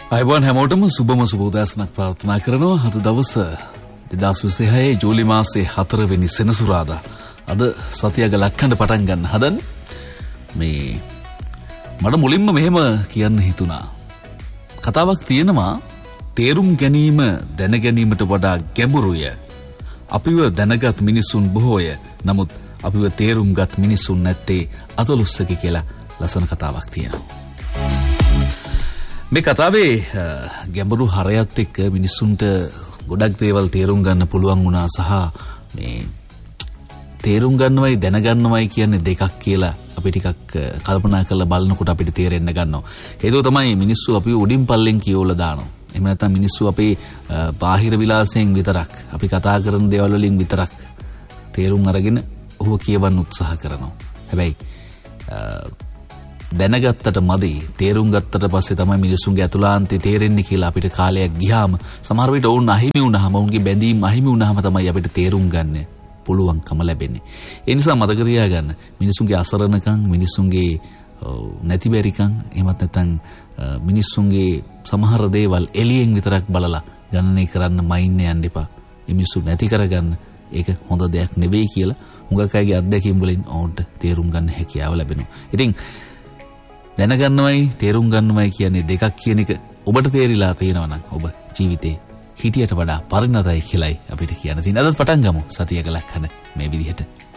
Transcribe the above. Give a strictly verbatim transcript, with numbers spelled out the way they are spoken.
අයිබෝන් හැමෝටම සුබම සුබ උදෑසනක් ප්‍රාර්ථනා කරනවා. අද දවස දෙදාස් විසිහය ජූලි මාසේ හතර වෙනි සෙනසුරාදා. අද සතියක ලක්කන්න පටන් ගන්න හදන මේ මට මුලින්ම මෙහෙම කියන්න හිතුණා. කතාවක් තියෙනවා තේරුම් ගැනීම දැන ගැනීමට වඩා ගැඹුරුය. අපිව දැනගත් මිනිසුන් බොහෝය. නමුත් අපිව තේරුම්ගත් මිනිසුන් නැත්තේ අතලොස්සක කියලා ලස්සන කතාවක් තියෙනවා. මේ කතාවේ ගැඹුරු හරයත් එක්ක මිනිස්සුන්ට ගොඩක් දේවල් තේරුම් ගන්න පුළුවන් වුණා සහ මේ තේරුම් ගන්නවයි දැනගන්නවයි කියන්නේ දෙකක් කියලා අපි ටිකක් කල්පනා කරලා බලනකොට අපිට තේරෙන්න ගන්නවා. ඒක තමයි මිනිස්සු අපි උඩින් පල්ලෙන් කියවලා දානවා. එහෙම නැත්නම් මිනිස්සු අපේ බාහිර විලාසයෙන් විතරක් අපි කතා කරන දේවල් වලින් විතරක් තේරුම් අරගෙන ඔහුව කියවන්න උත්සාහ කරනවා. හැබැයි දැනගත්තට මදි තේරුම් ගත්තට පස්සේ තමයි මිනිසුන්ගේ අතුලාන්තේ තේරෙන්නේ කියලා අපිට කාලයක් ගියාම සමහර විට වුන් අහිමි වුණාම වුන්ගේ බැඳීම් අහිමි වුණාම තමයි අපිට තේරුම් ගන්න පුළුවන්කම ලැබෙන්නේ. ඒ නිසා මතක තියාගන්න මිනිසුන්ගේ අසරණකම් මිනිසුන්ගේ නැතිබැරිකම් එහෙමත් නැත්නම් මිනිසුන්ගේ සමහර දේවල් එළියෙන් විතරක් බලලා ගණනය කරන්න මයින්න යන්න එපා. මිනිසු නැති කරගන්න ඒක හොඳ දෙයක් නෙවෙයි කියලා හුඟක් අයගේ අත්දැකීම් වලින් ඕන්ට තේරුම් ගන්න හැකියාව ලැබෙනවා. ඉතින් දැනගන්නවයි තේරුම් ගන්නවයි කියන්නේ දෙකක් කියන එක ඔබට තේරිලා තියෙනවා නම් ඔබ ජීවිතේ හිටියට වඩා පරිණතයි කියලායි අපිට කියන්න තියෙන. අදත් පටන් ගමු සතියක ලක්කන මේ විදිහට.